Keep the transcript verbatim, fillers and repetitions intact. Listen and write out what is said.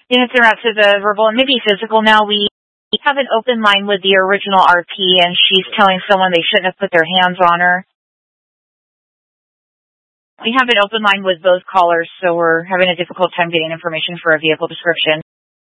Units are out to the verbal and maybe physical now. We have an open line with the original R P, and she's telling someone they shouldn't have put their hands on her. We have an open line with both callers, so we're having a difficult time getting information for a vehicle description.